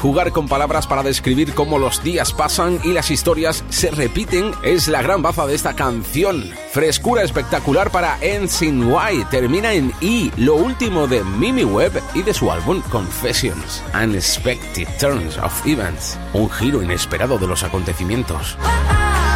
Jugar con palabras para describir cómo los días pasan y las historias se repiten es la gran baza de esta canción. Frescura espectacular para Ends in Y, termina en I, lo último de Mimi Webb y de su álbum Confessions. Unexpected Turns of Events, un giro inesperado de los acontecimientos.